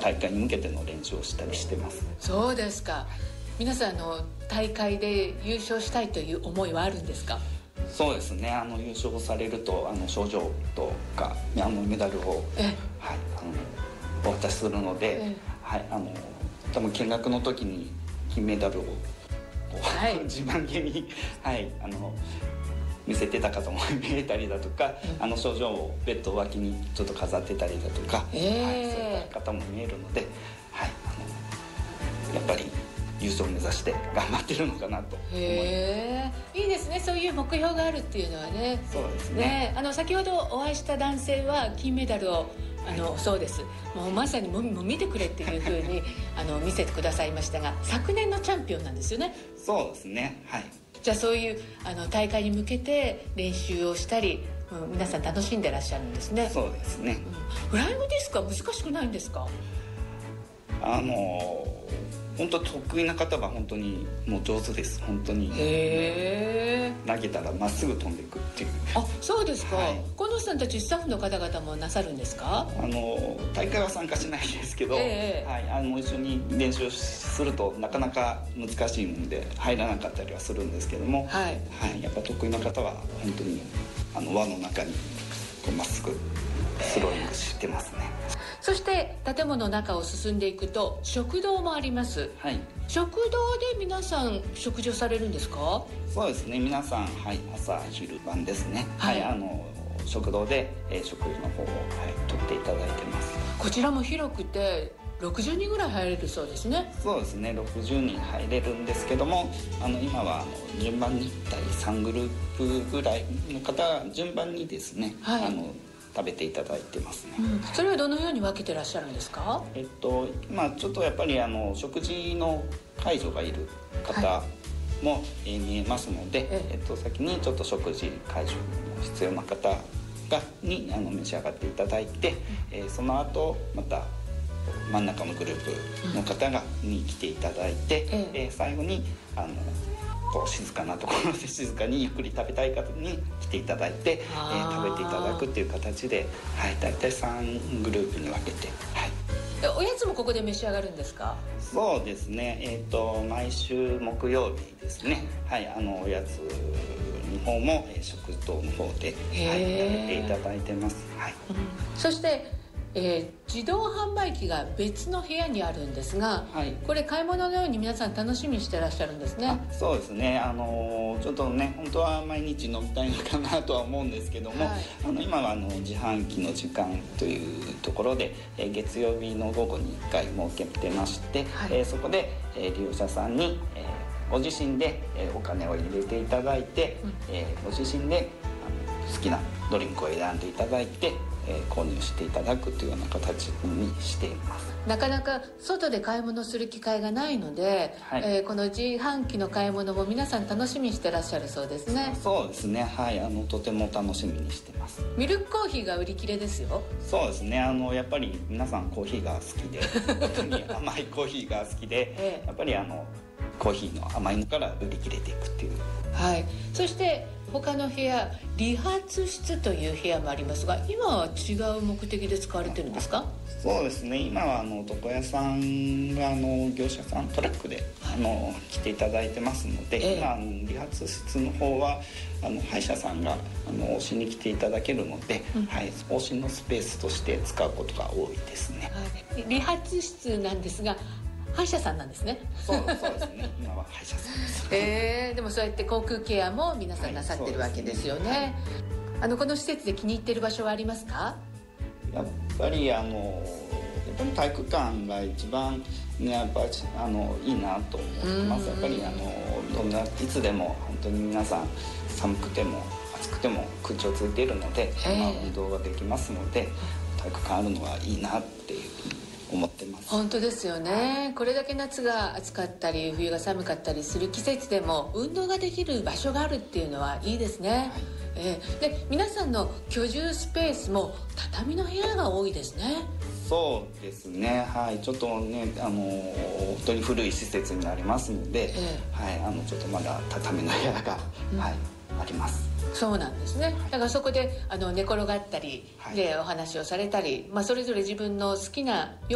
大会に向けての練習をしたりしてます。 そうですか。皆さん大会で優勝したいという思いはあるんですか？ そうですね、優勝されると賞状とかメダルを、はい、お渡しするので、はい、多分見学の時に金メダルをはい、自慢げに、はい、見せてた方も見えたりだとか、賞状をベッド脇にちょっと飾ってたりだとか、はい、そういった方も見えるので、はい、やっぱり優勝を目指して頑張ってるのかなと思います。 いいですね、そういう目標があるっていうのはね。 そうですね。 先ほどお会いした男性は金メダルをそうです、もうまさにもう見てくれっていうふうに見せてくださいましたが、昨年のチャンピオンなんですよね。 そうですね、はい。 じゃあそういう大会に向けて練習をしたり、皆さん楽しんでらっしゃるんですね。 そうですね。 フライングディスクは難しくないんですか？ 本当得意な方は本当にもう上手です。本当に投げたらまっすぐ飛んでいくっていう。 あ、そうですか、 はい、 近藤さんたちスタッフの方々もなさるんですか？ 大会は参加しないですけど、はい、一緒に練習するとなかなか難しいもので入らなかったりはするんですけども、はいはい、やっぱ得意な方は本当に輪の中にまっすぐスローイングしてますね。 そして建物の中を進んでいくと食堂もあります、はい、食堂で皆さん食事をされるんですか？ そうですね、皆さん、はい、朝昼晩ですね、はい、食堂で、食事の方を、はい、取っていただいてます。 こちらも広くて60人ぐらい入れるそうですね。 そうですね、60人入れるんですけども、今は順番に第3グループぐらいの方が順番にですね、はい、食べていただいてますね、 それはどのように分けてらっしゃるんですか？ 今ちょっとやっぱり食事の介助がいる方も、見えますので、先にちょっと食事介助の必要な方に召し上がっていただいて、その後また真ん中のグループの方に来ていただいて、最後に静かなところで静かにゆっくり食べたい方に来ていただいて、食べていただくっていう形で、はい、大体3グループに分けて、はい、 おやつもここで召し上がるんですか？ そうですね、毎週木曜日ですね、はい、おやつの方も食堂の方で、はい、やめていただいてます、はい。 そして自動販売機が別の部屋にあるんですが、はい、これ買い物のように皆さん楽しみにしてらっしゃるんですね。 そうですね、ちょっとね本当は毎日飲みたいのかなとは思うんですけども、はい、今は自販機の時間というところで、月曜日の午後に1回設けてまして、はい、そこで、利用者さんに、ご自身で、お金を入れていただいて、ご自身で好きなドリンクを選んでいただいて、購入していただくというような形にしています。 なかなか外で買い物する機会がないので、はい、この自販機の買い物も皆さん楽しみにしてらっしゃるそうですね。 そうですね、はい、とても楽しみにしてます。 ミルクコーヒーが売り切れですよ。 そうですね、やっぱり皆さんコーヒーが好きで本当に甘いコーヒーが好きで、やっぱりコーヒーの甘いのから売り切れていくっていう。 はい、そして他の部屋、理髪室という部屋もありますが、今は違う目的で使われてるんですか？ そうですね、今は床屋さんが業者さんトラックで来ていただいてますので、今理髪室の方は歯医者さんが往診に来ていただけるので、はい、往診のスペースとして使うことが多いですね。 はい、理髪室なんですが歯医者さんなんですね。 そうですね、今は歯医者さんです。 でもそうやって口腔ケアも皆さんなさってるわけですよね。はい、この施設で気に入ってる場所はありますか？ やっぱり体育館が一番ね、やっぱいいなと思ってます。やっぱりどんないつでも本当に皆さん寒くても暑くても空調ついているので、運動ができますので、体育館あるのはいいなっていう思ってます。 本当ですよね。これだけ夏が暑かったり冬が寒かったりする季節でも運動ができる場所があるっていうのはいいですね。はい、で皆さんの居住スペースも畳の部屋が多いですね。 そうですね、はい、ちょっとね本当に古い施設になりますので、はい、ちょっとまだ畳の部屋が、はい、あります。 そうなんですね。だからそこで寝転がったり、でお話をされたり、それぞれ自分の好きな